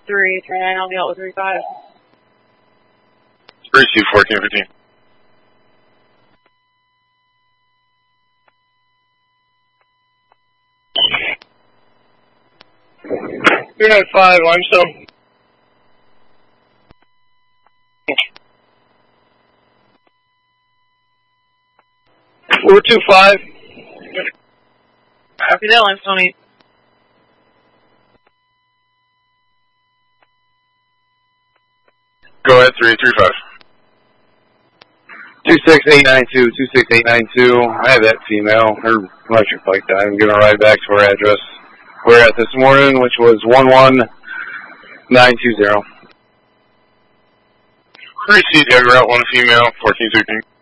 339, I'll be out with 35. Receive 1415. You're at 5, Limestone. We're 2-5. Copy that, Limestone 8. Go ahead, 335. 26892, 26892. I have that female. Her electric bike died. I'm gonna ride back to her address we're at this morning, which was 11920. Receive, route 1 female, 1413.